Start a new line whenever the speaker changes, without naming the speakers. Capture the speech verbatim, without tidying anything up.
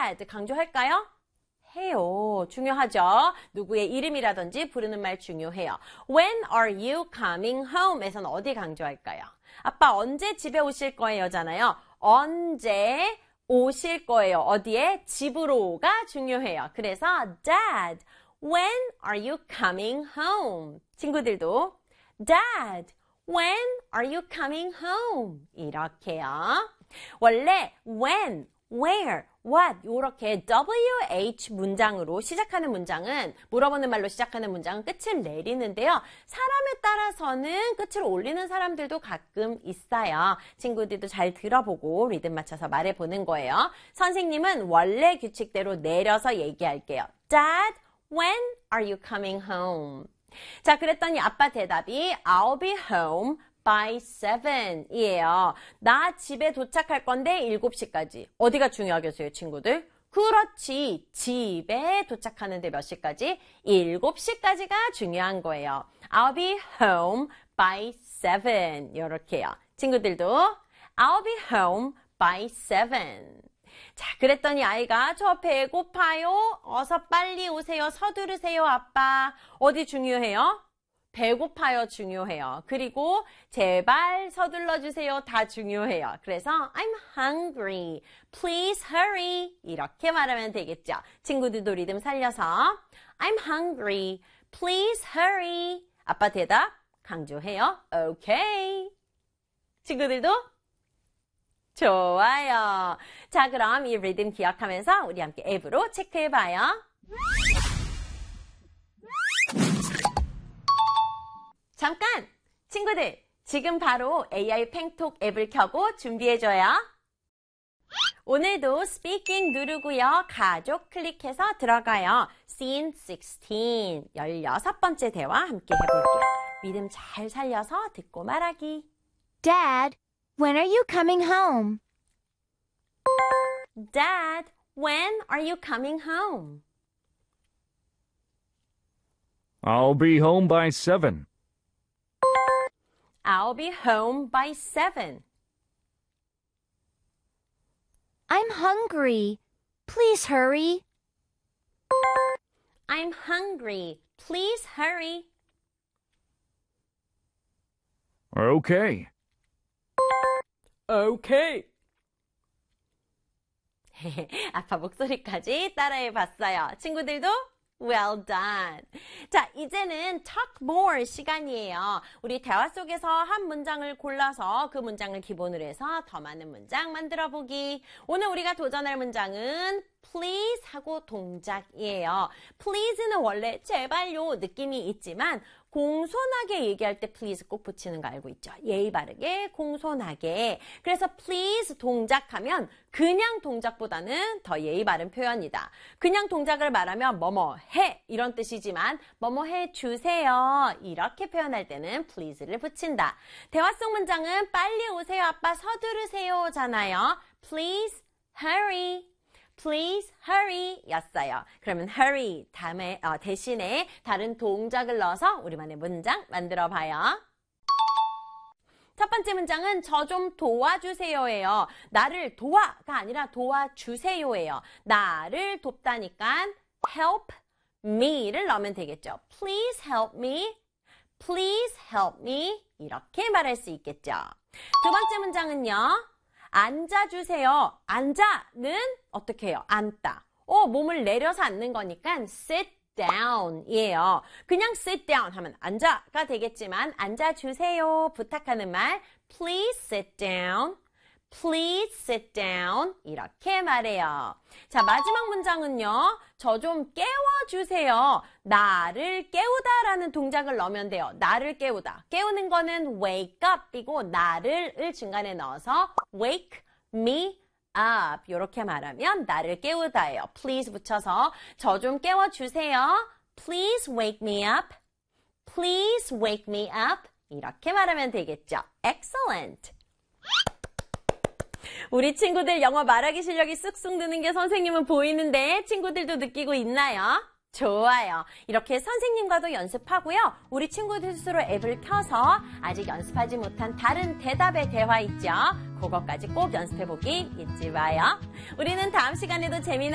dad 강조할까요? 해요. 중요하죠. 누구의 이름이라든지 부르는 말 중요해요. When are you coming home? 에서는 어디 강조할까요? 아빠 언제 집에 오실 거예요? 잖아요. 언제 오실 거예요. 어디에? 집으로가 중요해요. 그래서 Dad, when are you coming home? 친구들도 Dad, when are you coming home? 이렇게요. 원래 when, where, what 이렇게 더블유에이치 문장으로 시작하는 문장은 물어보는 말로 시작하는 문장은 끝을 내리는데요. 사람에 따라서는 끝을 올리는 사람들도 가끔 있어요. 친구들도 잘 들어보고 리듬 맞춰서 말해보는 거예요. 선생님은 원래 규칙대로 내려서 얘기할게요. Dad, when are you coming home? 자, 그랬더니 아빠 대답이 I'll be home by seven 이에요. 나 집에 도착할 건데 일곱 시까지. 어디가 중요하겠어요, 친구들? 그렇지. 집에 도착하는데 몇 시까지? 일곱 시까지가 중요한 거예요. I'll be home by seven. 이렇게요. 친구들도 I'll be home by seven. 자, 그랬더니 아이가 저 배고파요. 어서 빨리 오세요. 서두르세요, 아빠. 어디 중요해요? 배고파요 중요해요. 그리고 제발 서둘러 주세요. 다 중요해요. 그래서 I'm hungry. Please hurry. 이렇게 말하면 되겠죠. 친구들도 리듬 살려서 I'm hungry. Please hurry. 아빠 대답 강조해요. Okay. 친구들도 좋아요. 자, 그럼 이 리듬 기억하면서 우리 함께 앱으로 체크해봐요. 잠깐! 친구들, 지금 바로 에이아이 팽톡 앱을 켜고 준비해줘요. 오늘도 스피킹 누르고요. 가족 클릭해서 들어가요. Scene 십육, 열여섯 번째 대화 함께 해볼게요. 리듬 잘 살려서 듣고 말하기.
Dad, when are you coming home?
Dad, when are you coming home?
I'll be home by seven.
I'll be home by seven.
I'm hungry. Please hurry.
I'm hungry. Please hurry.
Okay.
Okay. 아빠 목소리까지 따라해봤어요. 친구들도 well done. 자, 이제는 talk more 시간이에요. 우리 대화 속에서 한 문장을 골라서 그 문장을 기본으로 해서 더 많은 문장 만들어 보기. 오늘 우리가 도전할 문장은 please 하고 동작이에요. please는 원래 제발요 느낌이 있지만 공손하게 얘기할 때 please 꼭 붙이는 거 알고 있죠? 예의 바르게 공손하게. 그래서 please 동작하면 그냥 동작보다는 더 예의 바른 표현이다. 그냥 동작을 말하면 뭐뭐 해 이런 뜻이지만 뭐뭐 해 주세요 이렇게 표현할 때는 please를 붙인다. 대화 속 문장은 빨리 오세요 아빠 서두르세요 잖아요. Please hurry. Please hurry 였어요. 그러면 hurry 다음에, 어, 대신에 다른 동작을 넣어서 우리만의 문장 만들어 봐요. 첫 번째 문장은 저 좀 도와주세요예요. 나를 도와가 아니라 도와주세요예요. 나를 돕다니까 help me를 넣으면 되겠죠. Please help me. Please help me. 이렇게 말할 수 있겠죠. 두 번째 문장은요. 앉아주세요. 앉아는 어떻게 해요? 앉다. 어, 몸을 내려서 앉는 거니까 sit down 이에요. 그냥 sit down 하면 앉아가 되겠지만 앉아주세요. 부탁하는 말 please sit down. Please sit down. 이렇게 말해요. 자, 마지막 문장은요. 저 좀 깨워주세요. 나를 깨우다라는 동작을 넣으면 돼요. 나를 깨우다. 깨우는 거는 wake up이고 나를을 중간에 넣어서 wake me up. 이렇게 말하면 나를 깨우다예요. please 붙여서 저 좀 깨워주세요. Please wake me up. Please wake me up. 이렇게 말하면 되겠죠. Excellent. 우리 친구들 영어 말하기 실력이 쑥쑥 느는 게 선생님은 보이는데 친구들도 느끼고 있나요? 좋아요. 이렇게 선생님과도 연습하고요. 우리 친구들 스스로 앱을 켜서 아직 연습하지 못한 다른 대답의 대화 있죠? 그것까지 꼭 연습해보기 잊지 마요. 우리는 다음 시간에도 재미난